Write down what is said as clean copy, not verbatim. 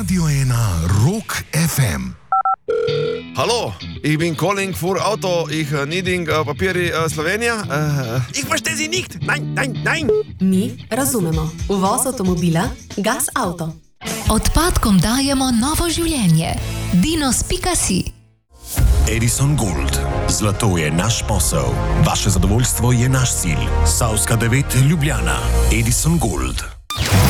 Radio 1 Rock FM. Hallo, ich bin calling für Auto. Ich needing Papiere Slowenija. Ich verstehe Sie nicht. Nein, nein, nein. Mi razumemo. Uvoz avtomobila Gas Auto. Odpadkom dajemo novo življenje. Dinos.si. Edison Gold. Zlato je naš posel. Vaše zadovoljstvo je naš cilj. Savska 9 Ljubljana. Edison Gold.